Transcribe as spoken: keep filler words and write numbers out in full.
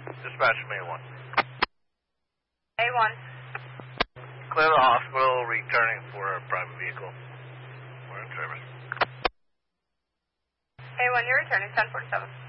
Dispatch from A one. A one. Clear the hospital, returning for a private vehicle. We're in service. A one, you're returning ten forty-seven.